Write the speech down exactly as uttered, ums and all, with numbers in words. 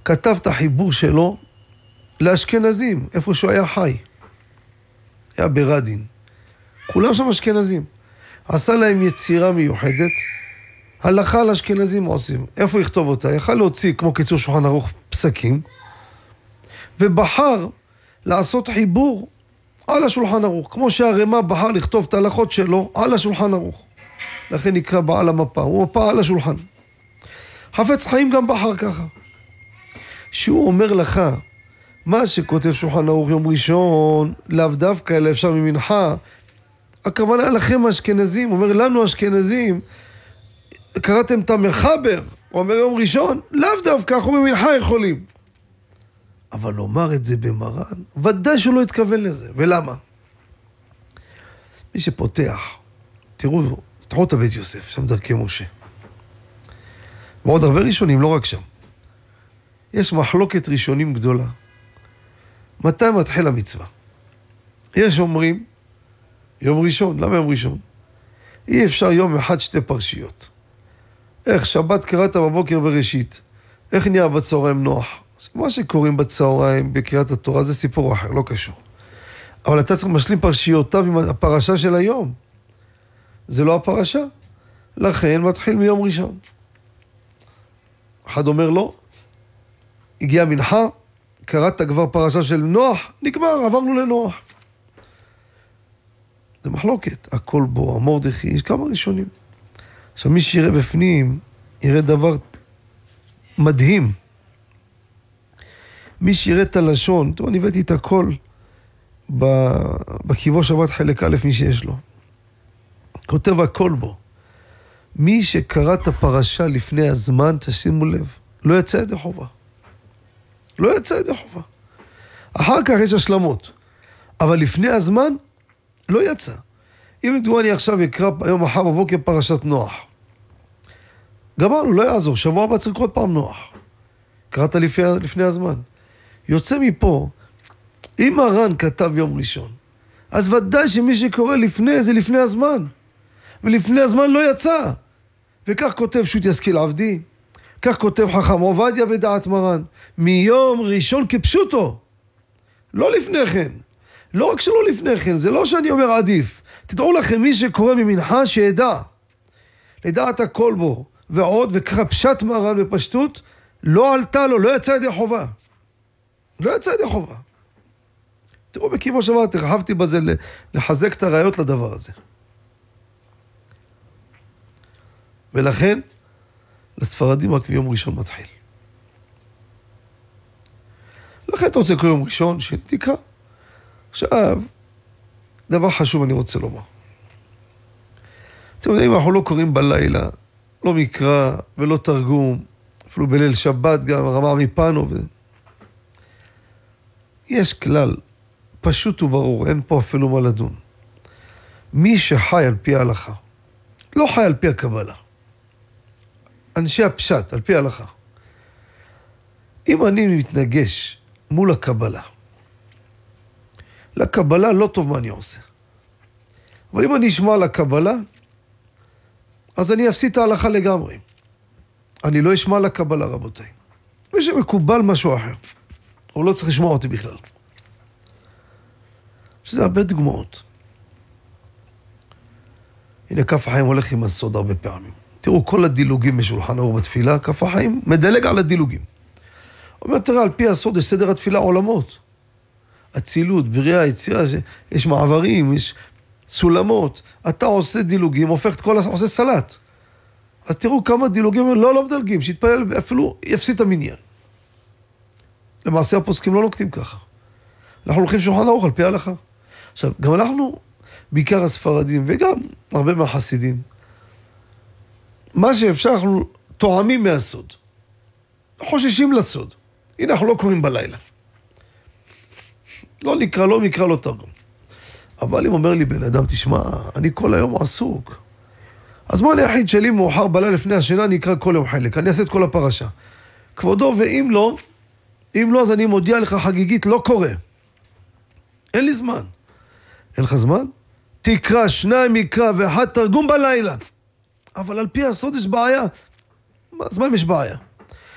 כתב את החיבור שלו לאשכנזים, איפה שהוא היה חי. היה ברדין. כולם שם אשכנזים. עשה להם יצירה מיוחדת, הלכה לאשכנזים עושים. איפה יכתוב אותה? יכל להוציא, כמו קיצור שולחן ערוך, פסקים, ובחר לעשות חיבור על השולחן ערוך, כמו שהרמ"א בחר לכתוב את ההלכות שלו על השולחן ערוך. לכן נקרא בעל המפה, הוא מפה על השולחן. חפץ חיים גם בחר ככה. שהוא אומר לך, מה שכותב שולחן ערוך יום ראשון, לאו דווקא אלא אפשר ממנחה, הכוונה לכם האשכנזים, אומר לנו האשכנזים, קראתם את המחבר, הוא אומר יום ראשון, לאו דווקא, אנחנו ממנחה יכולים. אבל לומר את זה במרן, ודאי שהוא לא התכוון לזה. ולמה? מי שפותח, תראו, תראו את הבית יוסף, שם דרכי משה. ועוד הרבה ראשונים, לא רק שם. יש מחלוקת ראשונים גדולה. מתי מתחיל המצווה? יש אומרים, יום ראשון, למה יום ראשון? אי אפשר יום אחד שתי פרשיות. איך שבת קראת בבוקר בראשית, איך נהיה בצהריים נוח? מה שקוראים בצהריים בקריאת התורה זה סיפור אחר, לא קשור. אבל אתה צריך משלים פרשיותיו עם הפרשה של היום. זה לא הפרשה. לכן מתחיל מיום ראשון. אחד אומר לו, הגיע מנחה, קראת כבר פרשה של נוח, נגמר, עברנו לנוח. זה מחלוקת, הכל בו, המורדכי, יש כמה ראשונים. עכשיו מי שיראה בפנים, יראה דבר מדהים. מי שיראה את הלשון, טוב, אני הבאתי את הכל בכיבו שבת חלק א' מי שיש לו. כותב הכל בו. מי שקרא את הפרשה לפני הזמן, תשימו לב, לא יצא ידי חובה. לא יצא ידי חובה. אחר כך יש השלמות. אבל לפני הזמן, לא יצא. אם לדוגמה אני עכשיו אקרא היום מחר בבוקר פרשת נוח. גמרנו, לא יעזור. שבוע הבא צריך לקרוא פעם נוח. קראת לפני, לפני הזמן. יוצא מפה, אם הר"ן כתב יום ראשון, אז ודאי שמי שקורא לפני זה לפני הזמן. ולפני הזמן לא יצא. וכך כותב שו"ת ישכיל עבדי, כך כותב חכם עובדיה בדעת מרן, מיום ראשון כפשוטו. לא לפני כן. לא רק שלא לפני כן, זה לא שאני אומר עדיף. תדעו לכם, מי שקורא ממנחה שידע. לדעת הכל בו, ועוד, וככה פשט מרן בפשטות, לא עלתה לו, לא יצא ידי חובה. לא יצא ידי חובה. תראו בכיבו שבת, הרחבתי בזה לחזק את הראיות לדבר הזה. ולכן, לספרדים רק ביום ראשון מתחיל. לכן אתה רוצה לקרוא יום ראשון, שתקרא. עכשיו, דבר חשוב אני רוצה לומר. אתם יודעים, אנחנו לא קוראים בלילה, לא מקרא ולא תרגום, אפילו בליל שבת גם, רמה מפנו. ו... יש כלל, פשוט וברור, אין פה אפילו מה לדון. מי שחי על פי ההלכה, לא חי על פי הקבלה. אנשי הפשט, על פי ההלכה. אם אני מתנגש מול הקבלה, לקבלה לא טוב מה אני עושה. אבל אם אני אשמע לקבלה, אז אני אפסיד את ההלכה לגמרי. אני לא אשמע לקבלה, רבותיי. מי שמקובל משהו אחר, הוא לא צריך לשמוע אותי בכלל. שזה הרבה דוגמאות. הנה כף החיים הולך עם הסוד הרבה פעמים. תראו, כל הדילוגים בשולחן ערוך בתפילה, כף החיים מדלג על הדילוגים. הוא אומר, תראה, על פי הסוד יש סדר התפילה עולמות. אצילות, בריאה, יצירה, יש מעברים, יש סולמות. אתה עושה דילוגים, הופך את כל, עושה סלט. אז תראו כמה דילוגים, לא, לא מדלגים, שיתפלל, אפילו יפסיד את המניין. למעשה הפוסקים לא נוקטים ככה. אנחנו הולכים שולחן ערוך על פי ההלכה. עכשיו, גם אנחנו, בעיקר הספרדים, וגם הרבה מהחסידים, מה שאפשר, אנחנו תואמים מהסוד. חוששים לסוד. הנה, אנחנו לא קוראים בלילה. לא נקרא, לא מקרא, לא תרגום. אבל אם אומר לי בן אדם, תשמע, אני כל היום עסוק. אז מה אני היחיד שלי מאוחר בלילה לפני השינה, אני אקרא כל יום חלק. אני אעשה את כל הפרשה. כבודו, ואם לא, אם לא, אז אני מודיע לך חגיגית, לא קורה. אין לי זמן. אין לך זמן? תקרא, שניים יקרא ואחד תרגום בלילה. אבל על פי הסוד יש בעיה. אז מה אם יש בעיה?